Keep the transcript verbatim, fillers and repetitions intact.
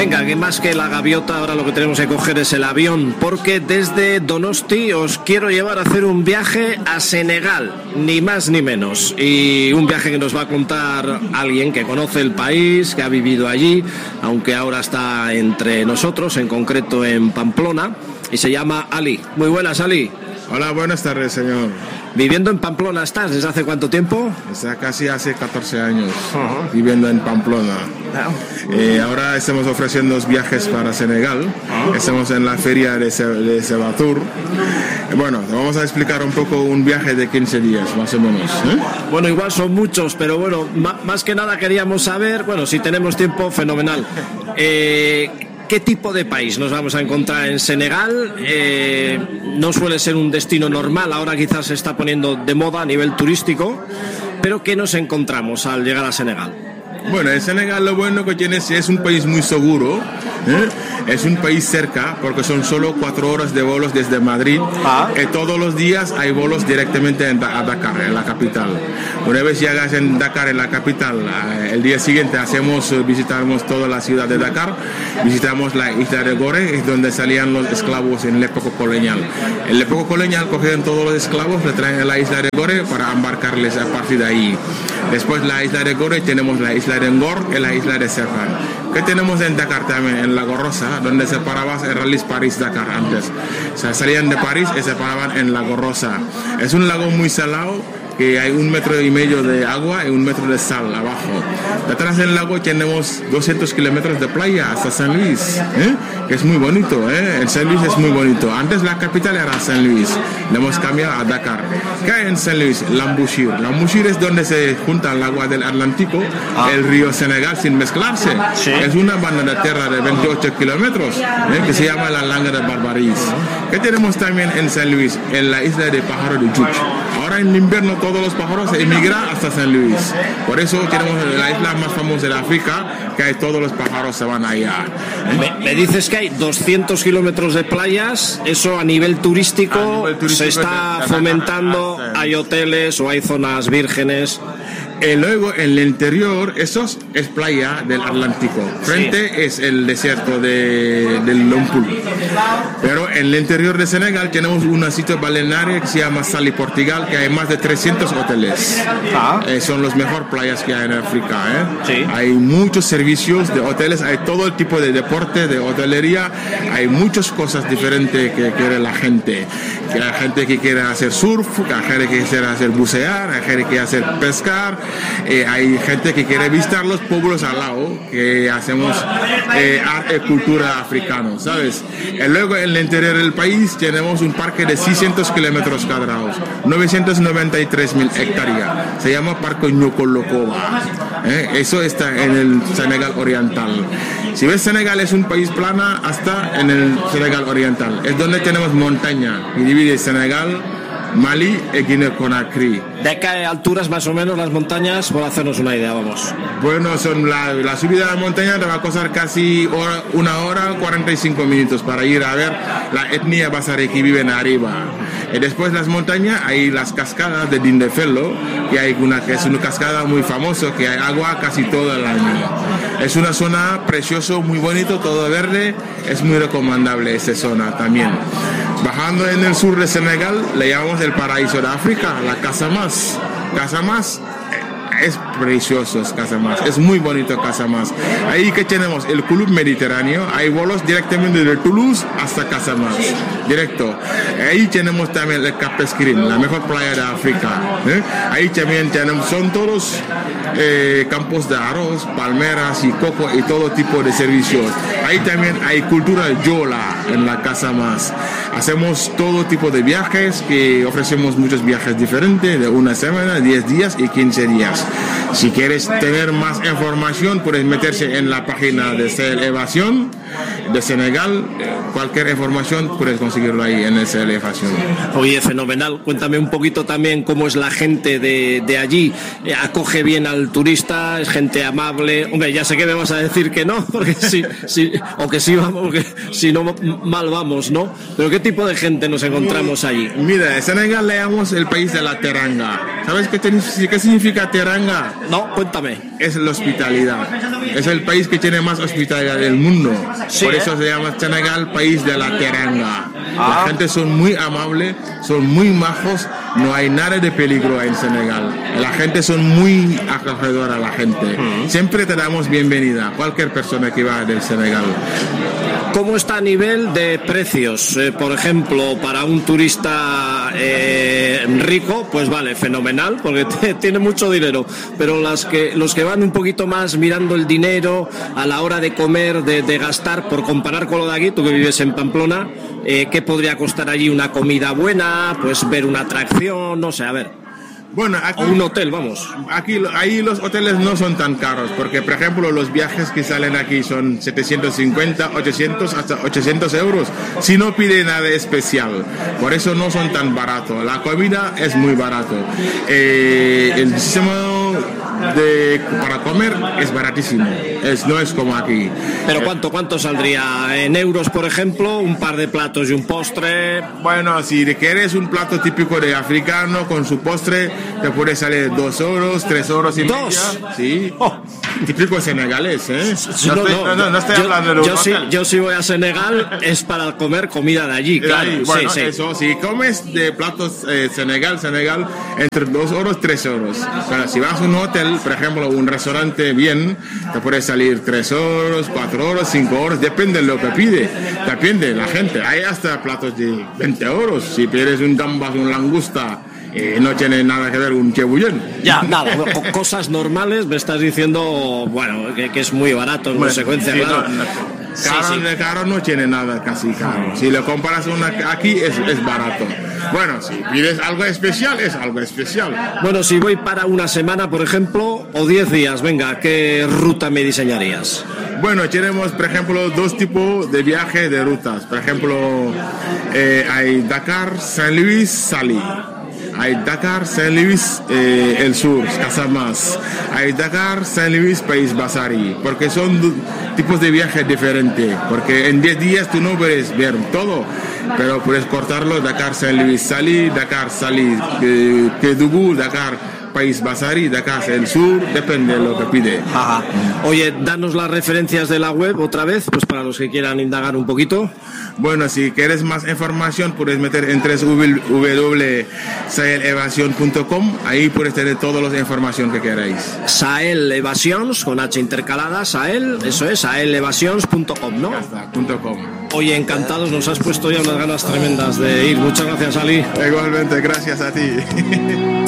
Venga, que más que la gaviota, ahora lo que tenemos que coger es el avión, porque desde Donosti os quiero llevar a hacer un viaje a Senegal, ni más ni menos. Y un viaje que nos va a contar alguien que conoce el país, que ha vivido allí, aunque ahora está entre nosotros, en concreto en Pamplona, y se llama Ali. Muy buenas, Ali. Hola, buenas tardes, señor. ¿Viviendo en Pamplona estás? ¿Desde hace cuánto tiempo? Está casi hace catorce años uh-huh. viviendo en Pamplona. Uh-huh. Eh, ahora estamos ofreciendo viajes para Senegal. Uh-huh. Estamos en la feria de, Se- de Sebatur. Bueno, te vamos a explicar un poco un viaje de quince días, más o menos. ¿eh? Bueno, igual son muchos, pero bueno, ma- más que nada queríamos saber, bueno, si tenemos tiempo, fenomenal. Eh... ¿Qué tipo de país nos vamos a encontrar en Senegal? Eh, no suele ser un destino normal, ahora quizás se está poniendo de moda a nivel turístico, pero ¿qué nos encontramos al llegar a Senegal? Bueno, en Senegal lo bueno que tiene es un país muy seguro, ¿eh? Es un país cerca porque son solo cuatro horas de vuelos desde Madrid. Ah. Y todos los días hay vuelos directamente a Dakar, en la capital. Una vez llegas en Dakar, en la capital, el día siguiente hacemos, visitamos toda la ciudad de Dakar, visitamos la isla de Gore, es donde salían los esclavos en la época colonial. En la época colonial cogían todos los esclavos, le traen a la isla de Gore para embarcarles a partir de ahí. Después de la isla de Gore tenemos la isla de Ngor y la isla de Serpan. ¿Qué tenemos en Dakar también? En Lago Rosa, donde se paraba el Rallye París-Dakar antes. O sea, salían de París y se paraban en Lago Rosa. Es un lago muy salado, que hay un metro y medio de agua y un metro de sal abajo. Detrás del lago tenemos doscientos kilómetros de playa hasta San Luis, ¿eh? que es muy bonito. ¿eh? En San Luis es muy bonito. Antes la capital era San Luis, le hemos cambiado a Dakar. ¿Qué hay en San Luis? Lambushir. Lambushir es donde se junta el agua del Atlántico, ah. el río Senegal sin mezclarse. ¿Sí? Es una banda de tierra de veintiocho kilómetros ¿eh? que se llama la Langa de Barbarís. ¿Qué tenemos también en San Luis? En la isla de Pájaro de Yuch. Ahora en invierno todos los pájaros se emigran hasta San Luis. Por eso tenemos la isla más famosa de África, que hay todos los pájaros se van allá. ¿Eh? Me, me dices que hay doscientos kilómetros de playas, eso a nivel turístico, a nivel turístico se está de, de fomentando, de hay hoteles o hay zonas vírgenes. Y luego en el interior, eso es playa del Atlántico. Frente sí. es el desierto de, del Lompul. Pero en el interior de Senegal tenemos un sitio balneario que se llama Saly Portugal, que hay más de trescientos hoteles. Ah. Eh, son las mejores playas que hay en África. ¿eh? Sí. Hay muchos servicios de hoteles, hay todo el tipo de deporte, de hotelería. Hay muchas cosas diferentes que quiere la gente. Que hay gente que quiere hacer surf, hay gente que quiere hacer bucear, hay gente que quiere hacer pescar. Eh, hay gente que quiere visitar los pueblos al lado, que hacemos eh, arte y cultura africana, ¿sabes? Y luego en el interior del país tenemos un parque de seiscientos kilómetros cuadrados, novecientos noventa y tres mil hectáreas. Se llama Parque Nyokolokoba. ¿eh? Eso está en el Senegal Oriental. Si ves, Senegal es un país plana hasta en el Senegal Oriental. Es donde tenemos montaña, y divide Senegal, Mali y Guinea-Conakry. ¿De qué alturas más o menos las montañas? Por hacernos una idea, vamos. Bueno, son la, la subida a la montaña te va a costar casi hora, una hora, cuarenta y cinco minutos para ir a ver la etnia basarí que viven arriba. Y después las montañas hay las cascadas de Dindefelo, que, hay una, que es una cascada muy famosa, que hay agua casi todo el año. Es una zona preciosa, muy bonito, todo verde, es muy recomendable esa zona también. Bajando en el sur de Senegal, le llamamos el paraíso de África, la Casamance. Casamance es precioso, es Casamance, es muy bonito Casamance. Ahí que tenemos el Club Mediterráneo, hay vuelos directamente de Toulouse hasta Casamance, directo. Ahí tenemos también el Cap Skirring, la mejor playa de África. ¿eh? Ahí también tenemos, son todos eh, campos de arroz, palmeras y coco y todo tipo de servicios. Ahí también hay cultura yola en la Casamance. Hacemos todo tipo de viajes, que ofrecemos muchos viajes diferentes, de una semana, diez días y quince días. Si quieres tener más información, puedes meterse en la página de C L Evasión de Senegal. Cualquier información puedes conseguirlo ahí en el C L Evasión. Oye, fenomenal. Cuéntame un poquito también cómo es la gente de, de allí. ¿Acoge bien al el turista, es gente amable. Hombre, ya sé que me vas a decir que no, porque sí, sí, o que sí vamos, porque si no mal vamos, ¿no? Pero ¿qué tipo de gente nos encontramos allí? Mira, en Senegal le llamamos el país de la teranga. ¿Sabes qué, qué significa teranga? No, cuéntame. Es la hospitalidad. Es el país que tiene más hospitalidad del mundo. Sí, Por eso ¿eh? se llama Senegal, país de la teranga. Ah. La gente son muy amables, son muy majos, no hay nada de peligro en Senegal. La gente son muy acogedora, la gente. Uh-huh. Siempre te damos bienvenida, cualquier persona que va del Senegal. ¿Cómo está a nivel de precios? Eh, por ejemplo, para un turista eh, rico, pues vale, fenomenal, porque t- tiene mucho dinero. Pero las que, los que van un poquito más mirando el dinero a la hora de comer, de, de gastar, por comparar con lo de aquí, tú que vives en Pamplona, eh, ¿qué podría costar allí una comida buena? Pues ver una atracción, no sé, a ver. Bueno, aquí, o un hotel, vamos. Aquí, ahí los hoteles no son tan caros, porque, por ejemplo, los viajes que salen aquí son setecientos cincuenta, ochocientos, hasta ochocientos euros, si no pide nada especial. Por eso no son tan baratos. La comida es muy barato. Eh, el sistema de, para comer es baratísimo. Es, no es como aquí. ¿Pero cuánto, cuánto saldría? ¿En euros, por ejemplo? ¿Un par de platos y un postre? Bueno, si quieres un plato típico de africano con su postre, te puede salir dos euros, tres euros y ¿Dos? media. Sí. Oh. Típico senegalés, ¿eh? No, no, estoy, no, no, no estoy yo, hablando de un yo sí, hotel. yo sí voy a Senegal, es para comer comida de allí, claro. Ahí, bueno, sí, sí. Eso, si comes de platos eh, Senegal, Senegal, entre dos euros, tres euros. Pero si vas a un hotel, por ejemplo, un restaurante bien, te puede salir tres euros, cuatro euros, cinco euros, depende de lo que pide. Depende de la gente. Hay hasta platos de veinte euros. Si pides un gambas, un langosta, Eh, no tiene nada que ver un chebullón. Ya, nada, cosas normales, me estás diciendo, bueno, que, que es muy barato en bueno, consecuencia, sí, claro. No, no. Caro, sí, sí. Caro no tiene nada casi caro. Si lo comparas una, aquí es, es barato. Bueno, si pides algo especial, es algo especial. Bueno, si voy para una semana, por ejemplo, o diez días, venga, ¿qué ruta me diseñarías? Bueno, tenemos, por ejemplo, dos tipos de viaje de rutas. Por ejemplo, eh, hay Dakar, San Luis, Salí. Hay Dakar, Saint Louis, eh, el sur, Casamance. Hay Dakar, Saint Louis, País Basari. Porque son do- tipos de viajes diferentes. Porque en diez días tú no puedes ver todo. Pero puedes cortarlo, Dakar, Saint Louis, Salí, Dakar, Salí, eh, Kédougou, Dakar, País Basari, Dakar, el sur, depende de lo que pide. Ajá. Oye, danos las referencias de la web otra vez, pues para los que quieran indagar un poquito. Bueno, si quieres más información, puedes meter en doble u doble u doble u punto sahel evasion punto com. Ahí puedes tener toda la información que queráis. Sahel Evasions, con H intercalada, Sahel, eso es, sahel evasions punto com, ¿no? Ya está, punto com. Oye, encantados, nos has puesto ya unas ganas tremendas de ir. Muchas gracias, Ali. Igualmente, gracias a ti.